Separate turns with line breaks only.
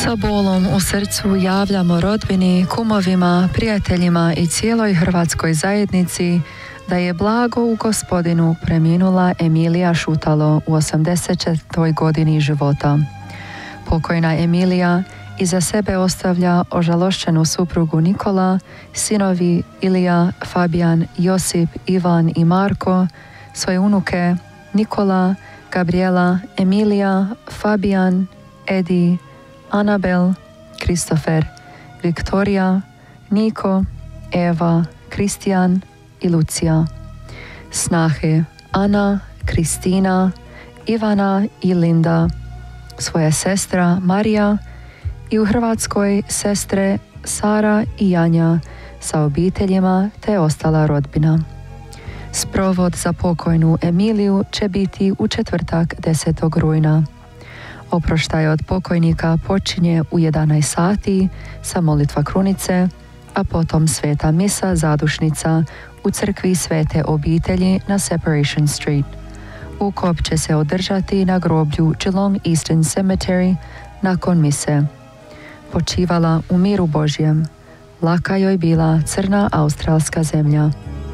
Sa bolom u srcu javljamo rodbini, kumovima, prijateljima i cijeloj hrvatskoj zajednici da je blago u Gospodinu preminula Emilija Šutalo u 84. godini života. Pokojna Emilija iza sebe ostavlja ožalošćenu suprugu Nikola, sinovi Ilija, Fabijan, Josip, Ivan i Marko, svoje unuke Nikola, Gabriela, Emilija, Fabijan, Edi, Anabel, Kristofer, Viktorija, Niko, Eva, Kristijan i Lucija. Snahe Ana, Kristina, Ivana i Linda, svoja sestra Marija i u Hrvatskoj sestre Sara i Janja sa obiteljima te ostala rodbina. Sprovod za pokojnu Emiliju će biti u četvrtak 10. rujna. Oproštaj od pokojnika počinje u 11 sati sa molitva krunice, a potom sveta misa zadušnica u crkvi Svete obitelji na Separation Street. Ukop će se održati na groblju Geelong Eastern Cemetery nakon mise. Počivala u miru Božjem. Laka joj bila crna australska zemlja.